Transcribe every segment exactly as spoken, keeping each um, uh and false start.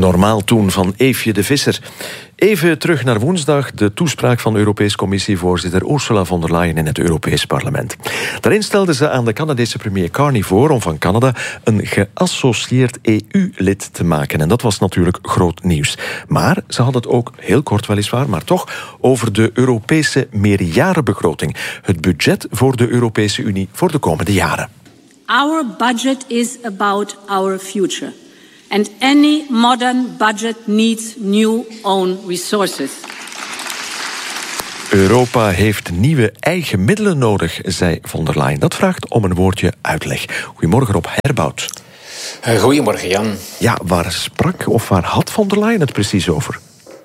Normaal toen van Eefje de Visser. Even terug naar woensdag, de toespraak van Europese Commissievoorzitter Ursula von der Leyen in het Europees Parlement. Daarin stelde ze aan de Canadese premier Carney voor om van Canada een geassocieerd E U-lid te maken. En dat was natuurlijk groot nieuws. Maar ze had het ook, heel kort weliswaar, maar toch, over de Europese meerjarenbegroting. Het budget voor de Europese Unie voor de komende jaren. Our budget is about our future. And any modern budget needs new own resources. Europa heeft nieuwe eigen middelen nodig, zei von der Leyen. Dat vraagt om een woordje uitleg. Goedemorgen Rob Herbout. Goedemorgen Jan. Ja, waar sprak of waar had von der Leyen het precies over?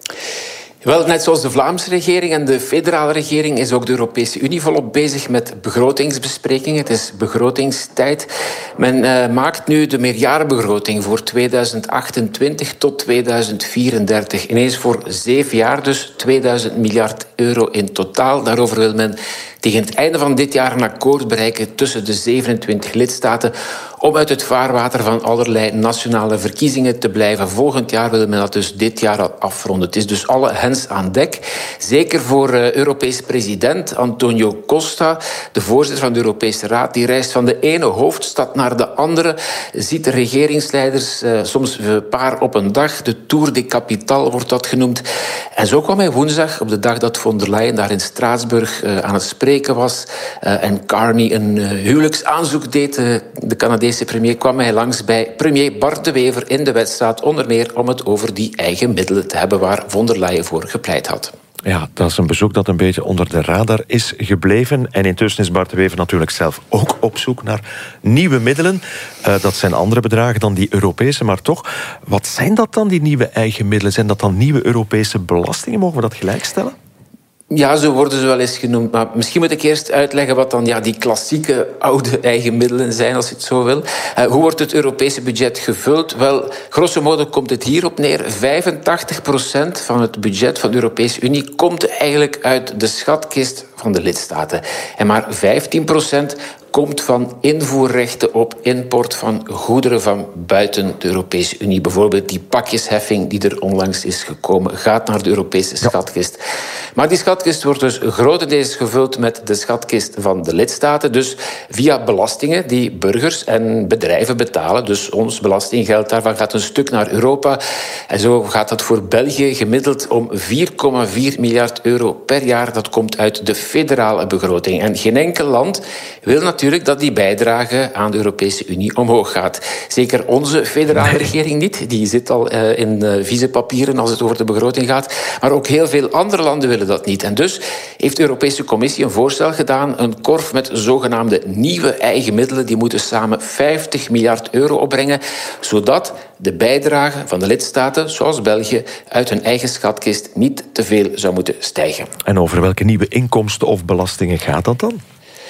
Wel, net zoals de Vlaamse regering en de federale regering is ook de Europese Unie volop bezig met begrotingsbesprekingen. Het is begrotingstijd. Men uh, maakt nu de meerjarenbegroting voor tweeduizend achtentwintig tot tweeduizend vierendertig. Ineens voor zeven jaar, dus tweeduizend miljard euro in totaal. Daarover wil men tegen het einde van dit jaar een akkoord bereiken tussen de zevenentwintig lidstaten om uit het vaarwater van allerlei nationale verkiezingen te blijven. Volgend jaar wil men dat dus dit jaar al afronden. Het is dus alle hens aan dek. Zeker voor uh, Europees president Antonio Costa, de voorzitter van de Europese Raad. Die reist van de ene hoofdstad naar de andere. Ziet de regeringsleiders uh, soms een paar op een dag. De Tour de Capitale wordt dat genoemd. En zo kwam hij woensdag, op de dag dat von der Leyen daar in Straatsburg uh, aan het spreken was uh, en Carney een uh, huwelijksaanzoek deed, uh, de Canadese premier, kwam hij langs bij premier Bart de Wever in de Weststraat, onder meer om het over die eigen middelen te hebben waar von der Leyen voor gepleit had. Ja, dat is een bezoek dat een beetje onder de radar is gebleven. En intussen is Bart de Wever natuurlijk zelf ook op zoek naar nieuwe middelen. Uh, dat zijn andere bedragen dan die Europese, maar toch. Wat zijn dat dan, die nieuwe eigen middelen? Zijn dat dan nieuwe Europese belastingen? Mogen we dat gelijkstellen? Ja, zo worden ze wel eens genoemd. Maar misschien moet ik eerst uitleggen wat dan ja, die klassieke oude eigen middelen zijn, als je het zo wil. Uh, hoe wordt het Europese budget gevuld? Wel, grosso modo komt het hierop neer. vijfentachtig procent van het budget van de Europese Unie komt eigenlijk uit de schatkist van de lidstaten. En maar vijftien procent komt van invoerrechten op import van goederen van buiten de Europese Unie. Bijvoorbeeld die pakjesheffing die er onlangs is gekomen, gaat naar de Europese schatkist. Maar die schatkist wordt dus grotendeels gevuld met de schatkist van de lidstaten. Dus via belastingen die burgers en bedrijven betalen. Dus ons belastinggeld daarvan gaat een stuk naar Europa. En zo gaat dat voor België gemiddeld om vier komma vier miljard euro per jaar. Dat komt uit de federale begroting. En geen enkel land wil natuurlijk dat die bijdrage aan de Europese Unie omhoog gaat. Zeker onze federale nee. regering niet. Die zit al uh, in uh, vieze papieren als het over de begroting gaat. Maar ook heel veel andere landen willen dat niet. En dus heeft de Europese Commissie een voorstel gedaan, een korf met zogenaamde nieuwe eigen middelen. Die moeten samen vijftig miljard euro opbrengen, zodat de bijdrage van de lidstaten, zoals België, uit hun eigen schatkist niet te veel zou moeten stijgen. En over welke nieuwe inkomsten of belastingen gaat dat dan?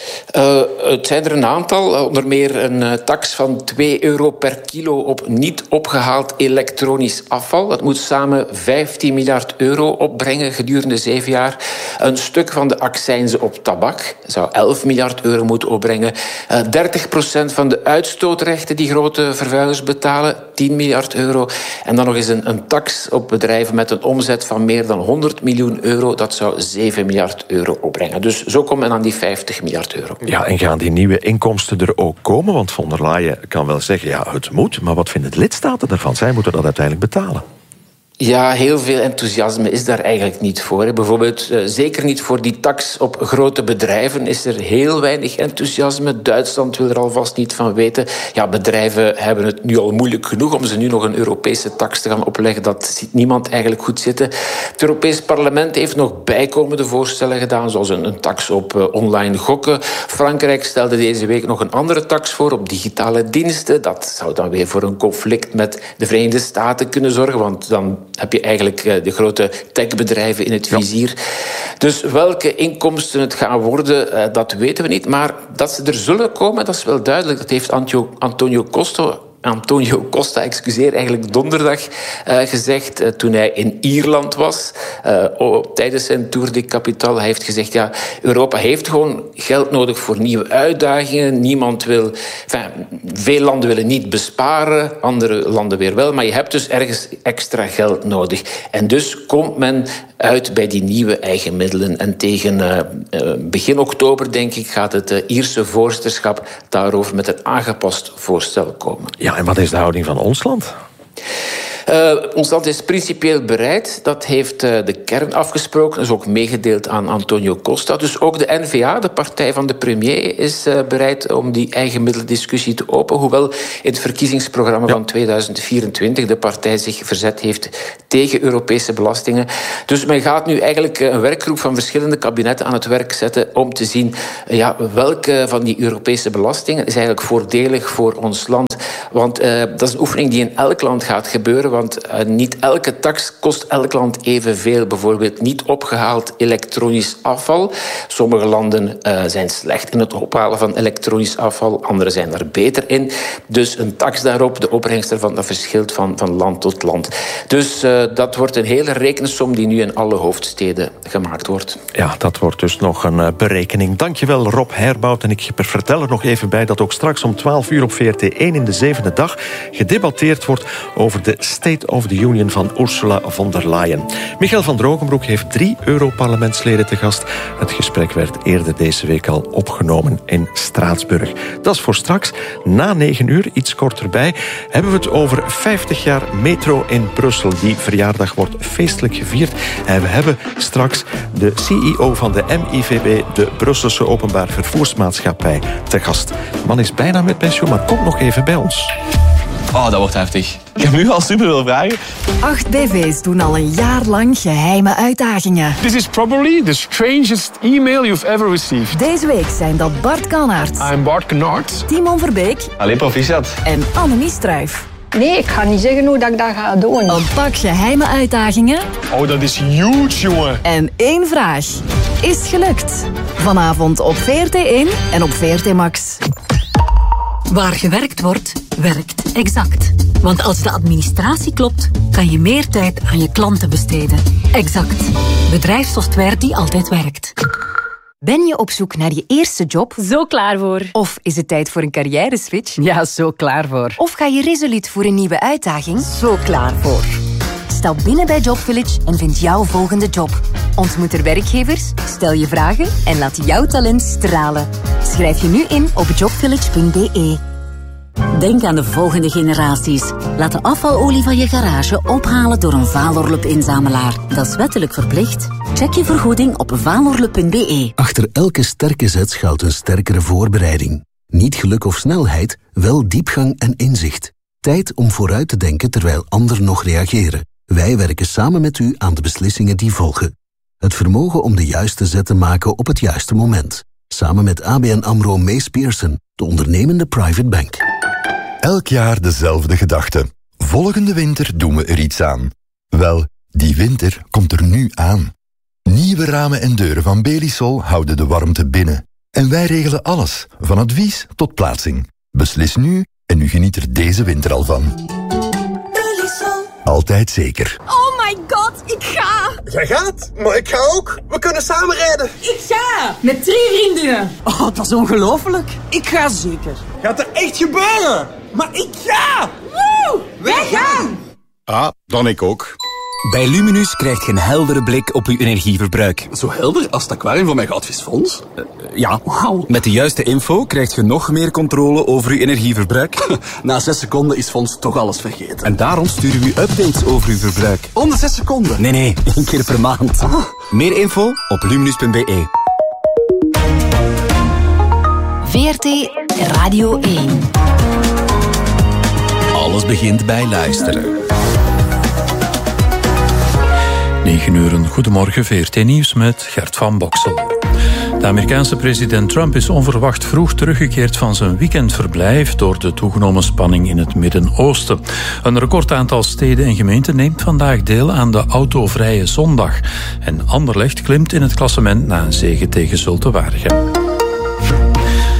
Uh, het zijn er een aantal. Onder meer een uh, tax van twee euro per kilo op niet opgehaald elektronisch afval. Dat moet samen vijftien miljard euro opbrengen gedurende zeven jaar. Een stuk van de accijnzen op tabak zou elf miljard euro moeten opbrengen. Uh, dertig procent van de uitstootrechten die grote vervuilers betalen, tien miljard euro. En dan nog eens een, een tax op bedrijven met een omzet van meer dan honderd miljoen euro. Dat zou zeven miljard euro opbrengen. Dus zo komt men aan die vijftig miljard euro. Ja, en gaan die nieuwe inkomsten er ook komen? Want von der Leyen kan wel zeggen, ja, het moet. Maar wat vinden de lidstaten daarvan? Zij moeten dat uiteindelijk betalen. Ja, heel veel enthousiasme is daar eigenlijk niet voor. Bijvoorbeeld, uh, zeker niet voor die tax op grote bedrijven is er heel weinig enthousiasme. Duitsland wil er alvast niet van weten. Ja, bedrijven hebben het nu al moeilijk genoeg om ze nu nog een Europese tax te gaan opleggen. Dat ziet niemand eigenlijk goed zitten. Het Europees Parlement heeft nog bijkomende voorstellen gedaan, zoals een, een tax op uh, online gokken. Frankrijk stelde deze week nog een andere tax voor op digitale diensten. Dat zou dan weer voor een conflict met de Verenigde Staten kunnen zorgen, want dan heb je eigenlijk de grote techbedrijven in het vizier. Ja. Dus welke inkomsten het gaan worden, dat weten we niet. Maar dat ze er zullen komen, dat is wel duidelijk. Dat heeft Antonio Costa Antonio Costa, excuseer, eigenlijk donderdag uh, gezegd, uh, toen hij in Ierland was, uh, oh, tijdens zijn Tour de Capitale. Hij heeft gezegd, ja, Europa heeft gewoon geld nodig voor nieuwe uitdagingen. Niemand wil, enfin, veel landen willen niet besparen, andere landen weer wel, maar je hebt dus ergens extra geld nodig. En dus komt men uit bij die nieuwe eigen middelen. En tegen uh, uh, begin oktober, denk ik, gaat het uh, Ierse voorzitterschap daarover met een aangepast voorstel komen. Ja, en wat is de houding van ons land? Uh, ons land is principieel bereid. Dat heeft uh, de kern afgesproken. Dat is ook meegedeeld aan Antonio Costa. Dus ook de N V A, de partij van de premier, is uh, bereid om die eigen middeldiscussie te openen. Hoewel in het verkiezingsprogramma ja. van tweeduizend vierentwintig de partij zich verzet heeft tegen Europese belastingen. Dus men gaat nu eigenlijk een werkgroep van verschillende kabinetten aan het werk zetten om te zien uh, ja, welke van die Europese belastingen is eigenlijk voordelig voor ons land. Want uh, dat is een oefening die in elk land gaat gebeuren. Want uh, niet elke tax kost elk land evenveel. Bijvoorbeeld niet opgehaald elektronisch afval. Sommige landen uh, zijn slecht in het ophalen van elektronisch afval. Andere zijn daar beter in. Dus een tax daarop, de opbrengst daarvan, dat verschilt van, van land tot land. Dus uh, dat wordt een hele rekensom die nu in alle hoofdsteden gemaakt wordt. Ja, dat wordt dus nog een uh, berekening. Dankjewel Rob Herbout. En ik vertel er nog even bij dat ook straks om twaalf uur op V R T één in de zevende dag gedebatteerd wordt over de State of the Union van Ursula von der Leyen. Michael van Drogenbroek heeft drie Europarlementsleden te gast. Het gesprek werd eerder deze week al opgenomen in Straatsburg. Dat is voor straks. Na negen uur, iets korter bij, hebben we het over vijftig jaar metro in Brussel. Die verjaardag wordt feestelijk gevierd. En we hebben straks de C E O van de M I V B, de Brusselse Openbaar Vervoersmaatschappij, te gast. De man is bijna met pensioen, maar komt nog even bij ons. Oh, dat wordt heftig. Ik heb nu al super veel vragen. Acht B V's doen al een jaar lang geheime uitdagingen. This is probably the strangest email you've ever received. Deze week zijn dat Bart Kannaert. I'm Bart Kannaert. Timon Verbeek. Allee, proficiat. En Annemie Struijf. Nee, ik ga niet zeggen hoe dat ik dat ga doen. Een pak geheime uitdagingen. Oh, dat is huge, jongen. En één vraag. Is het gelukt? Vanavond op V R T één en op V R T Max. Waar gewerkt wordt, werkt Exact. Want als de administratie klopt, kan je meer tijd aan je klanten besteden. Exact. Bedrijfssoftware die altijd werkt. Ben je op zoek naar je eerste job? Zo klaar voor. Of is het tijd voor een carrière-switch? Ja, zo klaar voor. Of ga je resoluut voor een nieuwe uitdaging? Zo klaar voor. Stap binnen bij Job Village en vind jouw volgende job. Ontmoet er werkgevers, stel je vragen en laat jouw talent stralen. Schrijf je nu in op jobvillage punt b e. Denk aan de volgende generaties. Laat de afvalolie van je garage ophalen door een Valorlup-inzamelaar. Dat is wettelijk verplicht. Check je vergoeding op valorlup punt b e. Achter elke sterke zet schuilt een sterkere voorbereiding. Niet geluk of snelheid, wel diepgang en inzicht. Tijd om vooruit te denken terwijl anderen nog reageren. Wij werken samen met u aan de beslissingen die volgen. Het vermogen om de juiste zet te maken op het juiste moment. Samen met A B N AMRO Mees Pierson, de ondernemende private bank. Elk jaar dezelfde gedachte. Volgende winter doen we er iets aan. Wel, die winter komt er nu aan. Nieuwe ramen en deuren van Belisol houden de warmte binnen. En wij regelen alles, van advies tot plaatsing. Beslis nu en u geniet er deze winter al van. Belisol. Altijd zeker. Oh my god, ik ga! Jij gaat? Maar ik ga ook. We kunnen samen rijden. Ik ga! Met drie vriendinnen. Oh, dat is ongelooflijk. Ik ga zeker. Gaat er echt gebeuren? Maar ik ga! Woe! Wij gaan! Ah, dan ik ook. Bij Luminus krijgt je een heldere blik op uw energieverbruik. Zo helder als het aquarium van mijn goudvisfonds? Uh, ja, wow. Met de juiste info krijgt je nog meer controle over uw energieverbruik. Na zes seconden is Fonds toch alles vergeten. En daarom sturen we u updates over uw verbruik. Onder zes seconden? Nee, nee, één keer per maand. Ah. Meer info op luminus punt b e. V R T Radio één. Alles begint bij luisteren. negen uur, goedemorgen, V R T-nieuws met Gert van Boksel. De Amerikaanse president Trump is onverwacht vroeg teruggekeerd van zijn weekendverblijf door de toegenomen spanning in het Midden-Oosten. Een recordaantal steden en gemeenten neemt vandaag deel aan de autovrije zondag. En Anderlecht klimt in het klassement na een zege tegen Zulte Waregem. De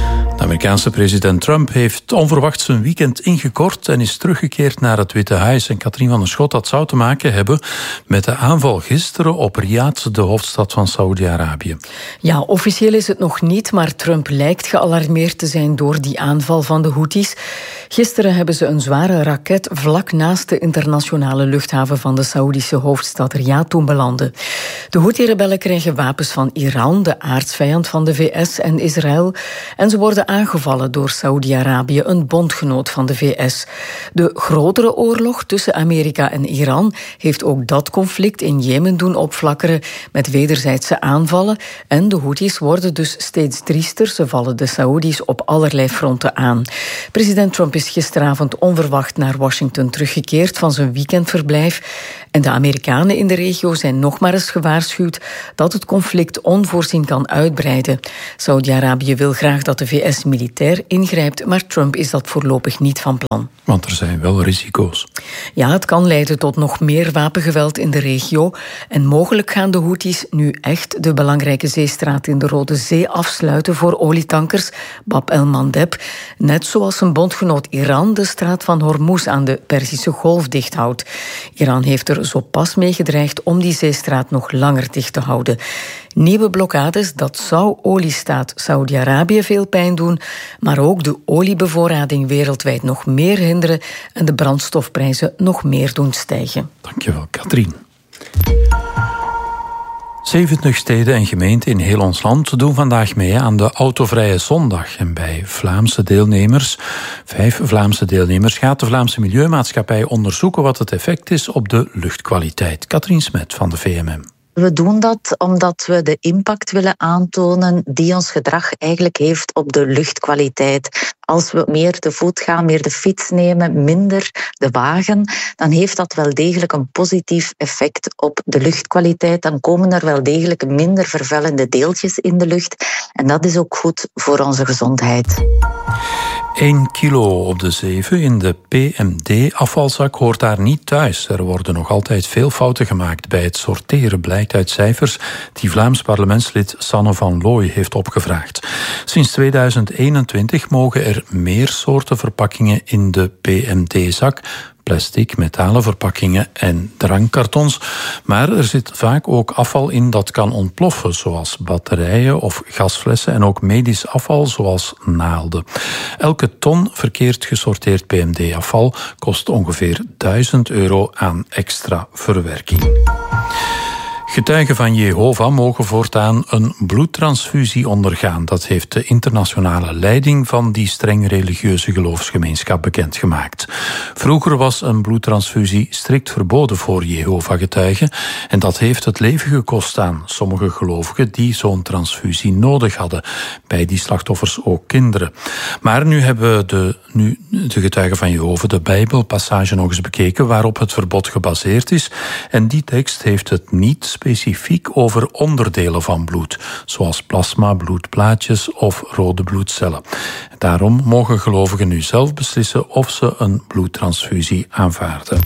Amerikaanse president Trump heeft onverwacht zijn weekend ingekort en is teruggekeerd naar het Witte Huis. En Katrien van der Schot, dat zou te maken hebben met de aanval gisteren op Riyadh, de hoofdstad van Saoedi-Arabië. Ja, officieel is het nog niet, maar Trump lijkt gealarmeerd te zijn door die aanval van de Houthis. Gisteren hebben ze een zware raket vlak naast de internationale luchthaven van de Saoedische hoofdstad Riyadh toen belanden. De Houthi-rebellen krijgen wapens van Iran, de aardsvijand van de V S en Israël, en ze worden aangevallen door Saoedi-Arabië, een bondgenoot van de V S. De grotere oorlog tussen Amerika en Iran heeft ook dat conflict in Jemen doen opflakkeren met wederzijdse aanvallen. En de Houthis worden dus steeds driester. Ze vallen de Saoedi's op allerlei fronten aan. President Trump is gisteravond onverwacht naar Washington teruggekeerd van zijn weekendverblijf. En de Amerikanen in de regio zijn nog maar eens gewaarschuwd dat het conflict onvoorzien kan uitbreiden. Saoedi-Arabië wil graag dat de V S militair ingrijpt, maar Trump is dat voorlopig niet van plan. Want er zijn wel risico's. Ja, het kan leiden tot nog meer wapengeweld in de regio. En mogelijk gaan de Houthis nu echt de belangrijke zeestraat in de Rode Zee afsluiten voor olietankers, Bab el-Mandeb. Net zoals zijn bondgenoot Iran de straat van Hormuz aan de Perzische Golf dichthoudt. Iran heeft er zo pas mee gedreigd om die zeestraat nog langer dicht te houden. Nieuwe blokkades, dat zou oliestaat Saoedi-Arabië veel pijn doen, maar ook de oliebevoorrading wereldwijd nog meer hinderen en de brandstofprijzen nog meer doen stijgen. Dankjewel, Katrien. zeventig steden en gemeenten in heel ons land doen vandaag mee aan de Autovrije Zondag. En bij Vlaamse deelnemers, vijf Vlaamse deelnemers, gaat de Vlaamse Milieumaatschappij onderzoeken wat het effect is op de luchtkwaliteit. Katrien Smet van de V M M. We doen dat omdat we de impact willen aantonen die ons gedrag eigenlijk heeft op de luchtkwaliteit. Als we meer te voet gaan, meer de fiets nemen, minder de wagen, dan heeft dat wel degelijk een positief effect op de luchtkwaliteit. Dan komen er wel degelijk minder vervuilende deeltjes in de lucht. En dat is ook goed voor onze gezondheid. Eén kilo op de zeven in de P M D-afvalzak hoort daar niet thuis. Er worden nog altijd veel fouten gemaakt bij het sorteren, blijkt uit cijfers die Vlaams parlementslid Sanne van Looy heeft opgevraagd. Sinds tweeduizend eenentwintig mogen er meer soorten verpakkingen in de P M D-zak. Plastic, metalen verpakkingen en drankkartons. Maar er zit vaak ook afval in dat kan ontploffen, zoals batterijen of gasflessen en ook medisch afval, zoals naalden. Elke ton verkeerd gesorteerd P M D-afval kost ongeveer duizend euro aan extra verwerking. Getuigen van Jehovah mogen voortaan een bloedtransfusie ondergaan. Dat heeft de internationale leiding van die streng religieuze geloofsgemeenschap bekendgemaakt. Vroeger was een bloedtransfusie strikt verboden voor Jehovah-getuigen en dat heeft het leven gekost aan sommige gelovigen die zo'n transfusie nodig hadden. Bij die slachtoffers ook kinderen. Maar nu hebben de, nu de getuigen van Jehovah de Bijbelpassage nog eens bekeken waarop het verbod gebaseerd is. En die tekst heeft het niet specifiek over onderdelen van bloed, zoals plasma, bloedplaatjes of rode bloedcellen. Daarom mogen gelovigen nu zelf beslissen of ze een bloedtransfusie aanvaarden.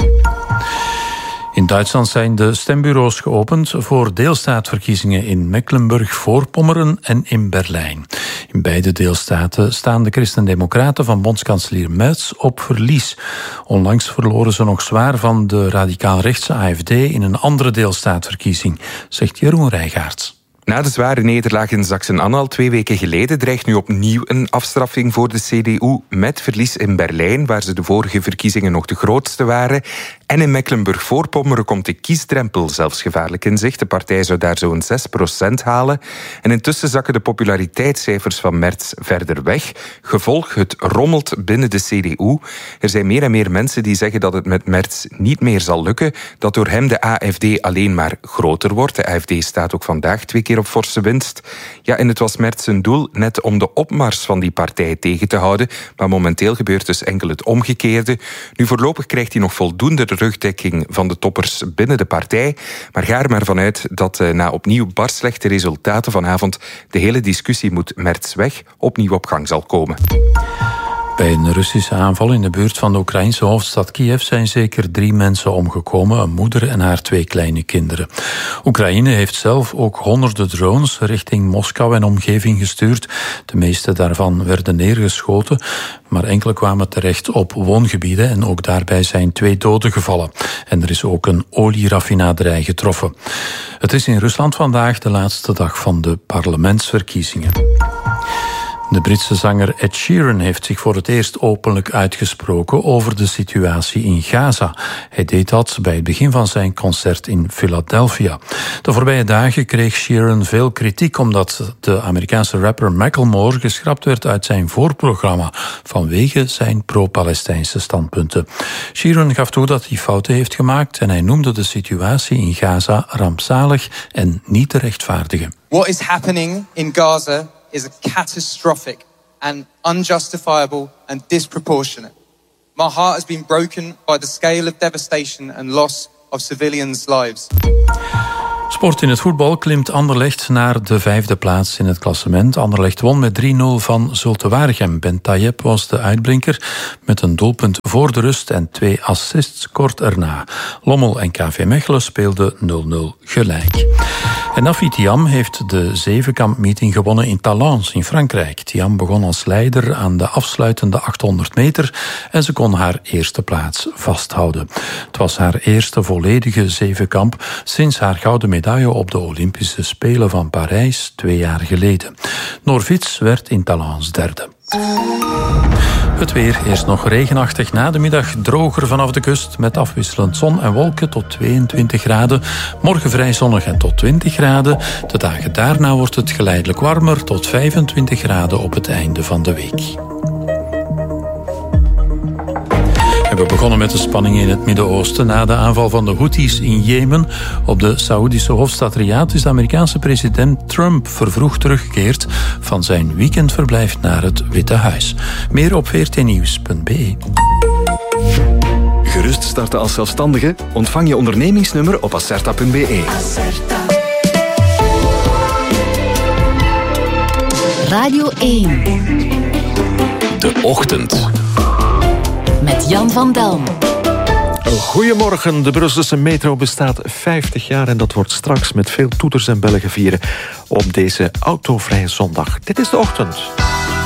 In Duitsland zijn de stembureaus geopend voor deelstaatverkiezingen in Mecklenburg-Voorpommeren en in Berlijn. In beide deelstaten staan de Christen-Democraten van bondskanselier Merz op verlies. Onlangs verloren ze nog zwaar van de radicaal-rechtse A F D in een andere deelstaatverkiezing, zegt Jeroen Rijgaards. Na de zware nederlaag in Sachsen-Anhalt twee weken geleden dreigt nu opnieuw een afstraffing voor de C D U met verlies in Berlijn, waar ze de vorige verkiezingen nog de grootste waren. En in Mecklenburg-Voorpommeren komt de kiesdrempel zelfs gevaarlijk in zicht. De partij zou daar zo'n zes procent halen. En intussen zakken de populariteitscijfers van Merz verder weg. Gevolg, het rommelt binnen de C D U. Er zijn meer en meer mensen die zeggen dat het met Merz niet meer zal lukken, dat door hem de A F D alleen maar groter wordt. De A F D staat ook vandaag twee keer op forse winst. Ja, en het was Merz zijn doel net om de opmars van die partij tegen te houden. Maar momenteel gebeurt dus enkel het omgekeerde. Nu voorlopig krijgt hij nog voldoende rugdekking van de toppers binnen de partij. Maar ga er maar vanuit dat uh, na opnieuw bar slechte resultaten vanavond de hele discussie moet Merz weg opnieuw op gang zal komen. Bij een Russische aanval in de buurt van de Oekraïnse hoofdstad Kiev zijn zeker drie mensen omgekomen, een moeder en haar twee kleine kinderen. Oekraïne heeft zelf ook honderden drones richting Moskou en omgeving gestuurd. De meeste daarvan werden neergeschoten, maar enkele kwamen terecht op woongebieden en ook daarbij zijn twee doden gevallen. En er is ook een olieraffinaderij getroffen. Het is in Rusland vandaag de laatste dag van de parlementsverkiezingen. De Britse zanger Ed Sheeran heeft zich voor het eerst openlijk uitgesproken over de situatie in Gaza. Hij deed dat bij het begin van zijn concert in Philadelphia. De voorbije dagen kreeg Sheeran veel kritiek omdat de Amerikaanse rapper Macklemore geschrapt werd uit zijn voorprogramma vanwege zijn pro-Palestijnse standpunten. Sheeran gaf toe dat hij fouten heeft gemaakt en hij noemde de situatie in Gaza rampzalig en niet te rechtvaardigen. What is happening in Gaza is a catastrophic and unjustifiable and disproportionate. My heart has been broken by the scale of devastation and loss of civilians' lives. Sport in het voetbal klimt Anderlecht naar de vijfde plaats in het klassement. Anderlecht won met drie nul van Zulte Waregem. Ben Tayeb was de uitblinker met een doelpunt voor de rust en twee assists kort erna. Lommel en K V Mechelen speelden nul nul gelijk. En Nafi Thiam heeft de zevenkamp-meeting gewonnen in Talence in Frankrijk. Thiam begon als leider aan de afsluitende achthonderd meter en ze kon haar eerste plaats vasthouden. Het was haar eerste volledige zevenkamp sinds haar gouden medaille op de Olympische Spelen van Parijs twee jaar geleden. Noor Vits werd in Talence derde. Het weer, eerst nog regenachtig, na de middag droger vanaf de kust met afwisselend zon en wolken tot tweeëntwintig graden. Morgen vrij zonnig en tot twintig graden. De dagen daarna wordt het geleidelijk warmer tot vijfentwintig graden op het einde van de week. We begonnen met de spanning in het Midden-Oosten. Na de aanval van de Houthis in Jemen op de Saoedische hoofdstad Riyadh is de Amerikaanse president Trump vervroegd teruggekeerd van zijn weekendverblijf naar het Witte Huis. Meer op v r t nieuws punt b e. Gerust starten als zelfstandige? Ontvang je ondernemingsnummer op acerta punt b e. Radio één. De Ochtend. Met Jan van Delm. Goedemorgen, de Brusselse metro bestaat vijftig jaar en dat wordt straks met veel toeters en bellen gevieren op deze autovrije zondag. Dit is De Ochtend.